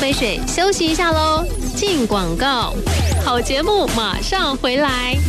杯水休息一下喽，进广告。好节目马上回来。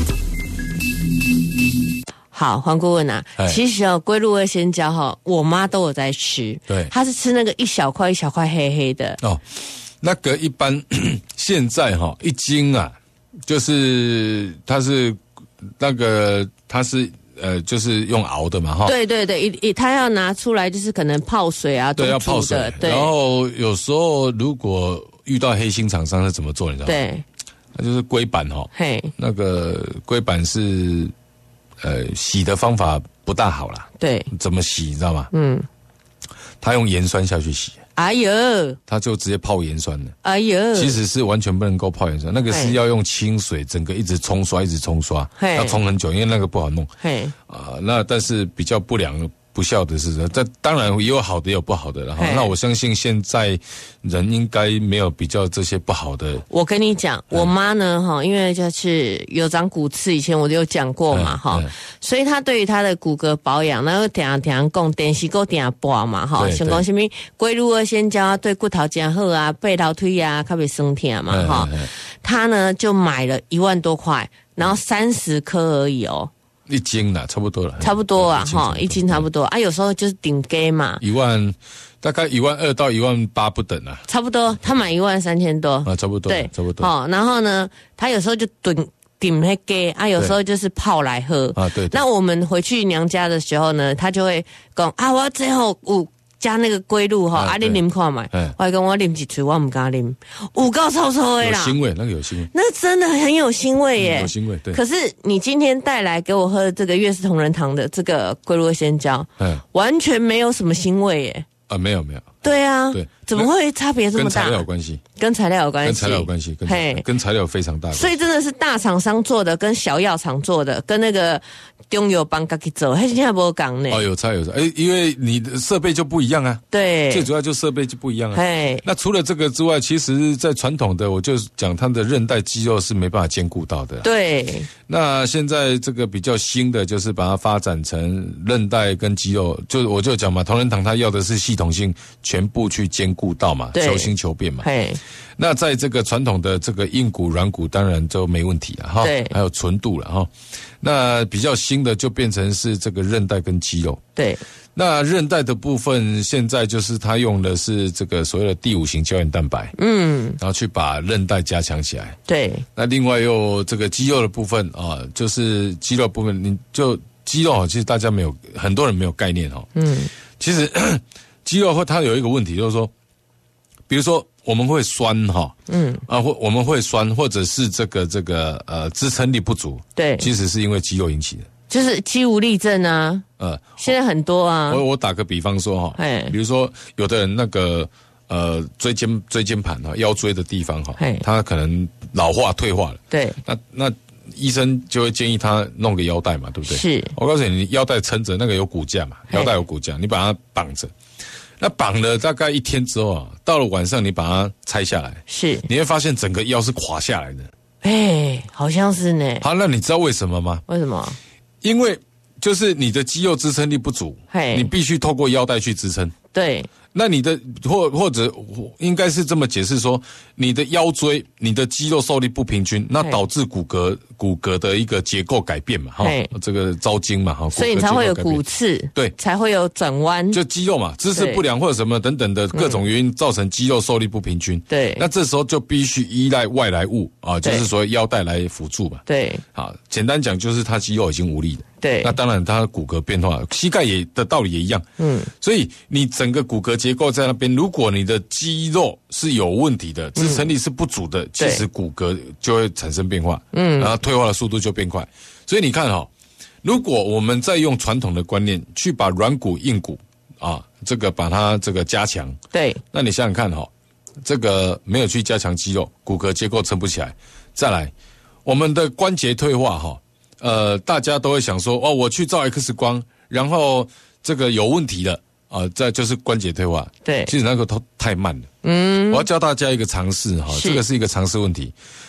好，黄顾问啊，其实龟鹿二仙胶我妈都有在吃， 对， 她是吃那个一小块一小块黑黑的哦。那个一般现在一斤啊，就是它是那个它是就是用熬的嘛对对对，他要拿出来就是可能泡水啊， 对，要泡水。对，然后有时候如果遇到黑心厂商是怎么做，你知道吗？ 对， 那就是龟板嘿，那个龟板是洗的方法不大好啦。 对， 怎么洗你知道吗？他用盐酸下去洗。 哎呦， 他就直接泡盐酸了。 哎呦， 其实是完全不能够泡盐酸，那个是要用清水，整个一直冲刷，要冲很久，因为那个不好弄。那但是比较不孝的是，这当然也有好的也有不好的，然后那我相信现在人应该没有比较这些不好的。 我跟你讲，我妈呢因为就是有长骨刺，以前我就有讲过嘛所以她对于她的骨骼保养，然后常讲电视够定播嘛像讲什么龟鹿二仙胶对骨头真好啊，背头腿啊较袂酸痛嘛她呢就买了1万多块，然后30颗而已哦。 一斤啦，差不多了， 差不多啊，一斤差不多啊，有时候就是顶给嘛大概12000到18000不等啊， 差不多，他买13000多啊，差不多，对，差不多。 然后呢，他有时候就顶那给啊，有时候就是泡来喝啊，对。 那我们回去娘家的时候呢，他就会讲啊，我最后加那个龟鹿你啉看嘛，我还跟我啉几嘴，我唔敢啉，有够臭臭的啦， 有腥味，那个有腥味， 那真的很有腥味耶， 有腥味，对。 可是你今天带来给我喝的这个月氏同仁堂的这个龟鹿二仙胶，完全没有什么腥味耶。 没有。 对啊，对，怎么会差别这么大？ 跟材料有关系， 跟材料有关系， 跟材料非常大。 所以真的是大厂商做的，跟小药厂做的，跟那个中药帮自己做，现在没有讲呢。 有差。因为你的设备就不一样啊。对，最主要就设备就不一样啊。那除了这个之外，其实在传统的，我就讲它的韧带肌肉是没办法兼顾到的。对。那现在这个比较新的，就是把它发展成韧带跟肌肉，我就讲嘛，同仁堂它要的是系统性全部去兼顾到嘛，求新求变嘛。那在这个传统的这个硬骨软骨当然就没问题了哈，还有纯度了哈。那比较新的就变成是这个韧带跟肌肉。对。那韧带的部分现在就是它用的是这个所谓的第5型胶原蛋白，然后去把韧带加强起来。对。那另外又这个肌肉的部分啊，就是肌肉部分，你就肌肉其实大家很多人没有概念其实肌肉它有一个问题，就是说，比如说我们会酸我们会酸，或者是这个支撑力不足，对，其实是因为肌肉引起的。 就是肌无力症啊，现在很多啊。 我打个比方说比如说有的人那个椎间盘腰椎的地方他可能老化退化了，对，那医生就会建议他弄个腰带嘛，对不对？是。我告诉你，腰带撑着，那个有骨架嘛，腰带有骨架，你把它绑着。那绑了大概1天之后到了晚上你把它拆下来，是，你会发现整个腰是垮下来的。 好像是呢。 好，那你知道为什么吗？ 为什么？ 因为就是你的肌肉支撑力不足，你必须透过腰带去支撑。对。那你的或者应该是这么解释说，你的腰椎、你的肌肉受力不平均，那导致骨骼的一个结构改变嘛，这个招筋嘛， 所以你才会有骨刺，对，才会有转弯， 就肌肉嘛，姿势不良或者什么等等的各种原因造成肌肉受力不平均。对，那这时候就必须依赖外来物就是说腰带来辅助嘛。对，好，简单讲就是他肌肉已经无力了。对，那当然它骨骼变化，膝盖的道理也一样。所以你整个骨骼结构在那边，如果你的肌肉是有问题的，支撑力是不足的，其实骨骼就会产生变化，然后退化的速度就变快。所以你看如果我们再用传统的观念去把软骨硬骨这个把它这个加强，对，那你想想看这个没有去加强肌肉，骨骼结构撑不起来。再来，我们的关节退化大家都会想说我去照 X 光，然后这个有问题了这就是关节退化。对，其实那个都太慢了。我要教大家一个常识这个是一个常识问题，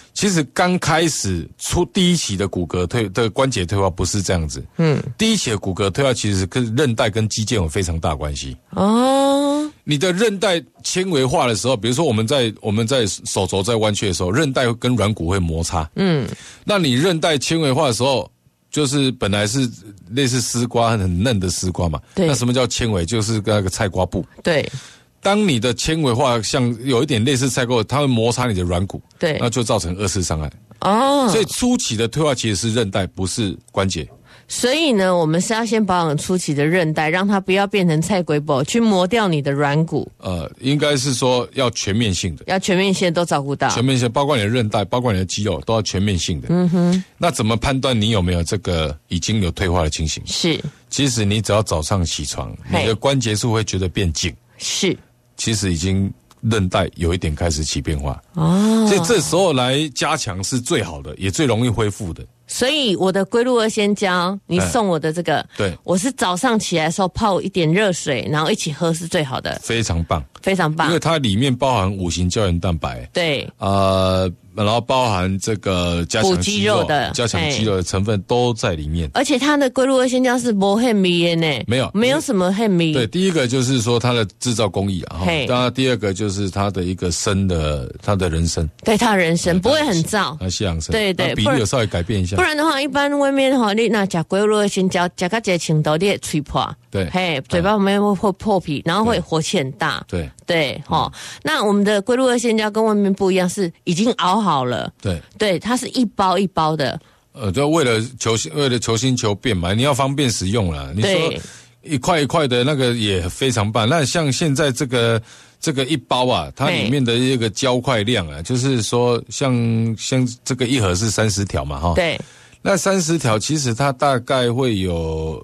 其实刚开始出第一期的骨骼的关节退化不是这样子，第一期的骨骼退化其实跟韧带跟肌腱有非常大关系。你的韧带纤维化的时候，比如说我们在手肘在弯曲的时候，韧带跟软骨会摩擦，那你韧带纤维化的时候，就是本来是类似丝瓜很嫩的丝瓜嘛，那什么叫纤维？就是那个菜瓜布。对。当你的纤维化像有一点类似菜瓜，它会摩擦你的软骨，对，那就造成二次伤害。所以初期的退化其实是韧带，不是关节。 所以呢，我们是要先保养初期的韧带，让它不要变成菜龟布，去磨掉你的软骨。 应该是说要全面性的， 要全面性都照顾到， 全面性包括你的韧带，包括你的肌肉，都要全面性的。那怎么判断你有没有这个已经有退化的情形？是，其实你只要早上起床，你的关节处会觉得变紧。是。其实已经韧带有一点开始起变化所以这时候来加强是最好的，也最容易恢复的。 所以我的龟鹿二仙胶，你送我的这个， 对， 我是早上起来的时候泡一点热水，然后一起喝是最好的， 非常棒， 非常棒， 因为它里面包含5型胶原蛋白， 对， 然后包含这个加强肌肉的、加强肌肉的成分都在里面， 而且它的龟鹿二仙胶是没很迷的呢，没有什么很迷。 对，第一个就是说它的制造工艺啊，当然第二个就是它的一个它的人参， 对，它的人参不会很燥， 它西洋参， 对对， 比例有稍微改变一下， 不然的话，一般外面你那吃龟鹿二仙胶，吃到这程度，你会吹破， 对， 嘴巴旁边会破皮，然后会火气很大， 对。 对，那我们的龟鹿二仙胶跟外面不一样，是已经熬好了。对，它是一包一包的。 就为了求新求变嘛，你要方便使用啦。你说一块一块的那个也非常棒。那像现在这个一包啊，它里面的一个胶块量啊，就是说像这个一盒是30条嘛，对。那30条其实它大概会有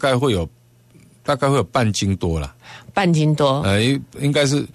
半斤多啦。 半斤多， 应该是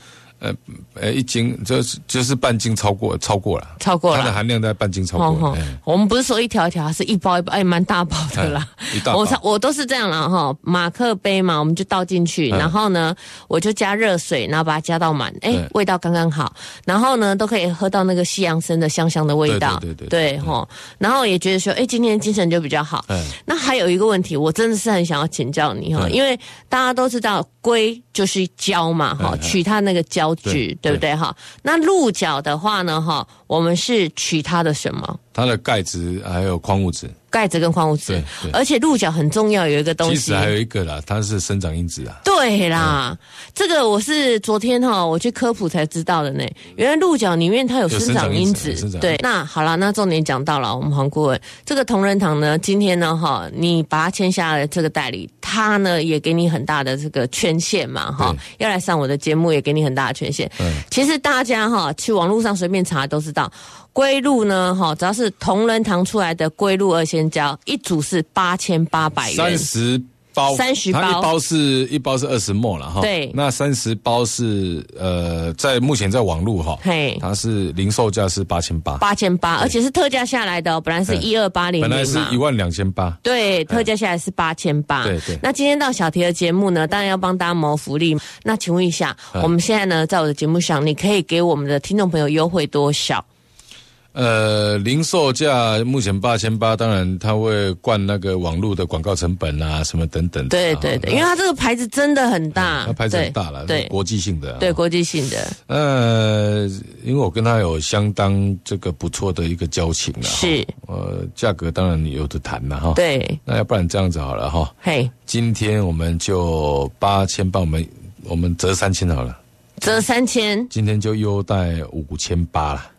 1斤就是半斤超过了，它的含量在半斤超过。 我们不是说一条一条，是一包一包，蛮大包的啦。 一大包， 我都是这样啦哈，马克杯嘛，我们就倒进去，然后呢，我就加热水，然后把它加到满，味道刚刚好，然后呢，都可以喝到那个西洋参的香香的味道，对哈，然后也觉得说，今天精神就比较好。那还有一个问题，我真的是很想要请教你哈，因为大家都知道龟就是胶嘛哈，取它那个胶质，对不对哈？那鹿角的话呢哈，我们是取它的什么？ 它的钙质还有矿物质。 钙质跟矿物质，而且鹿角很重要，有一个东西， 其实还有一个啦，它是生长因子啊。 对啦，这个我是昨天我去科普才知道的呢。原来鹿角里面它有生长因子。对，那好了，那重点讲到了，我们黄顾问，这个同仁堂呢，今天呢你把它签下了这个代理，他呢也给你很大的这个权限嘛要来上我的节目也给你很大的权限。其实大家去网络上随便查都知道。龟鹿呢，只要是同仁堂出来的龟鹿二仙胶，一组是8800元 ，30包，它一包是20ml了哈。对，那30包是目前在网路它是零售价是8800， 而且是特价下来的本来是12800， 本来是12800， 对，特价下来是8800。对。那今天到小题的节目呢，当然要帮大家谋福利。那请问一下，我们现在呢，在我的节目上，你可以给我们的听众朋友优惠多少？ 零售价目前8800，当然它会灌那个网络的广告成本啊，什么等等。 对，因为它这个牌子真的很大， 它牌子很大了，对，国际性的。 对，国际性的。 因为我跟他有相当这个不错的一个交情了，是。价格当然有的谈了哈。对。那要不然这样子好了哈。嘿。今天我们就8800，我们折3000好了。 折3000。 今天就优待5800了。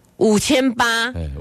5800， 哎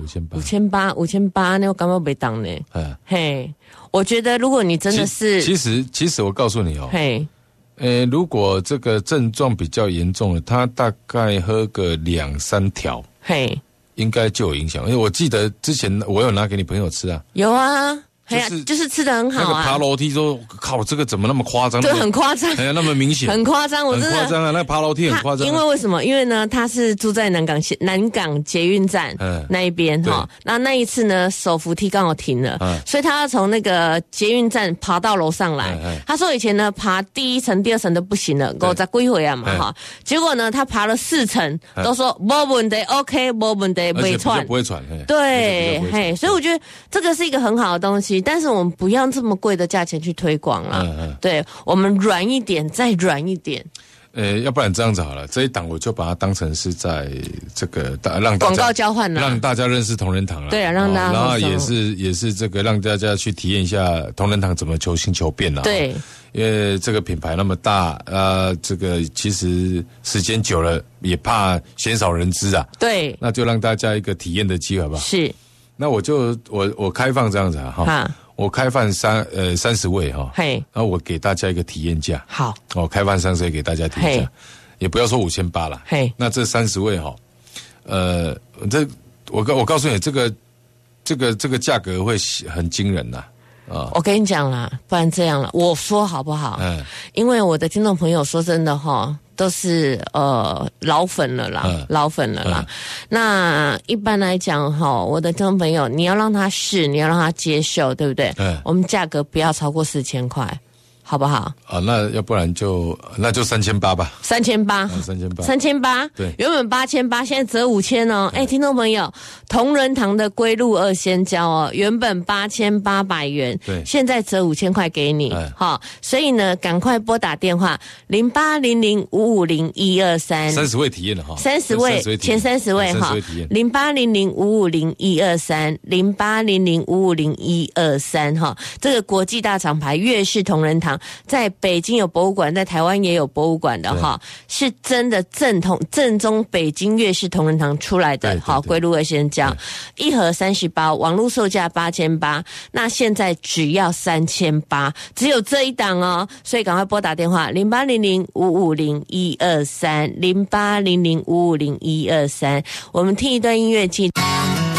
，5800，那我感觉没当呢。嘿，我觉得如果你真的是， 其实我告诉你如果这个症状比较严重的，他大概喝个2-3条，应该就有影响。因为我记得之前我有拿给你朋友吃啊。 有啊。 就是吃得很好啊。 那个爬楼梯说，靠，这个怎么那么夸张？ 对，很夸张， 那么明显， 很夸张，我真的很夸张啊！那爬楼梯很夸张。 因为什么？因为呢，他是住在南港捷运站那一边哈。那一次呢，手扶梯刚好停了，所以他要从那个捷运站爬到楼上来。他说以前呢，爬第1层、第2层都不行了，50几回啊嘛哈。结果呢，他爬了4层，都说没问题 ，OK， 没问题， 不会喘。 对，所以我觉得这个是一个很好的东西，但是我们不要这么贵的价钱去推广了。对，我们软一点，再软一点。 要不然这样子好了，这一档我就把它当成是在这个让大家广告交换了， 让大家认识同仁堂了。 对啊，让大家， 然后也是这个让大家去体验一下同仁堂怎么求新求变了。 对， 因为这个品牌那么大，这个其实时间久了也怕鲜少人知啊。 对， 那就让大家一个体验的机会，好不好？ 是。 那我开放这样子哈。我开放30位哈，然后我给大家一个体验价。 好， 开放30位给大家体验价，也不要说5800啦。那这30位哈，我告诉你，这个价格会很惊人呐。 我跟你讲啦，不然这样了，我说好不好？因为我的听众朋友说真的哈，都是老粉了啦，老粉了啦。那一般来讲哈，我的听众朋友，你要让他试，你要让他接受，对不对？我们价格不要超过4000块。好不好？ 那要不然那就3800吧。 3800， 对， 原本8800，现在折5000哦。听众朋友，同仁堂的龟鹿2仙胶哦，原本8800元， 对， 现在折5000块给你，好，所以呢，赶快拨打电话0800550123。 30位体验的哈 ，30位前30位哈，0800550123，0800550123哈，这个国际大厂牌粤式同仁堂。在北京有博物馆，在台湾也有博物馆的哈，是真的正宗北京粤式同仁堂出来的。好，龟鹿2仙胶，1盒30包，网络售价8800，那现在只要3800，只有这一档哦，所以赶快拨打电话0800550123，0800550123，我们听一段音乐记。